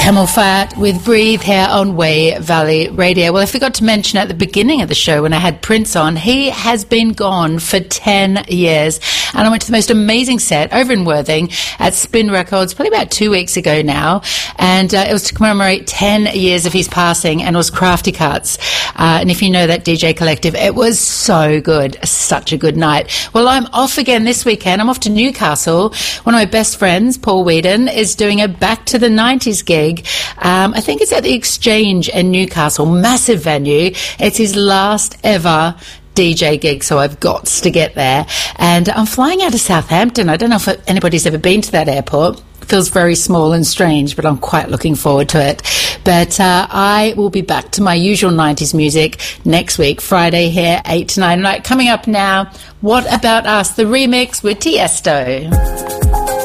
Camel Fat with Breathe here on Way Valley Radio. Well, I forgot to mention at the beginning of the show when I had Prince on, he has been gone for 10 years. And I went to the most amazing set over in Worthing at Spin Records probably about 2 weeks ago now. And it was to commemorate 10 years of his passing, and it was Crafty Cuts. And if you know that DJ collective, it was so good. Such a good night. Well, I'm off again this weekend. I'm off to Newcastle. One of my best friends, Paul Whedon, is doing a Back to the 90s gig. I think it's at the Exchange in Newcastle, massive venue. It's his last ever DJ gig, so I've got to get there. And I'm flying out of Southampton. I don't know if anybody's ever been to that airport. It feels very small and strange, but I'm quite looking forward to it. But I will be back to my usual 90s music next week, Friday here, 8 to 9 night. Coming up now, What About Us, the remix with Tiesto.